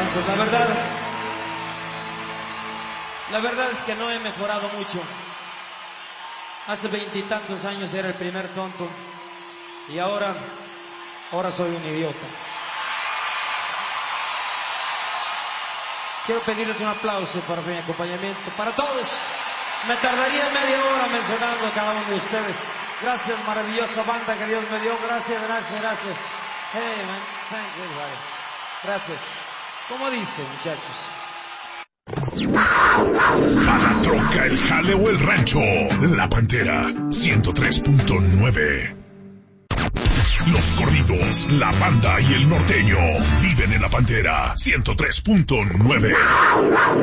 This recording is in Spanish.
Santos. La verdad es que no he mejorado mucho. Hace 20 y tantos años era el primer tonto y ahora soy un idiota. Quiero pedirles un aplauso para mi acompañamiento, para todos. Me tardaría media hora mencionando a cada uno de ustedes. Gracias, maravillosa banda que Dios me dio. Gracias. Hey, man, thanks everybody. Gracias. ¿Cómo dice, muchachos? A la troca, el jale o el rancho. La Pantera 103.9. Los corridos, la banda y el norteño viven en La Pantera 103.9.